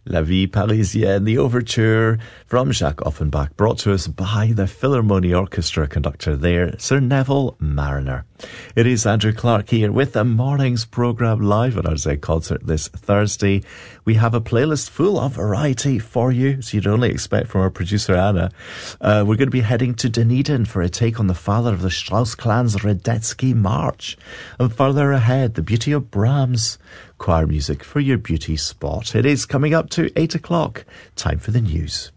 La Vie Parisienne, the overture from Jacques Offenbach, brought to us by the Philharmonie Orchestra conductor there, Sir Neville Marriner. It is Andrew Clark here with the morning's programme live at our Z concert this Thursday. We have a playlist full of variety for you, as you'd only expect from our producer Anna. We're going to be heading to Dunedin for a take on the father of the Strauss clan's Radetzky March. And further ahead, the beauty of Brahms. Choir music for your beauty spot. It is coming up to 8 o'clock. Time for the news.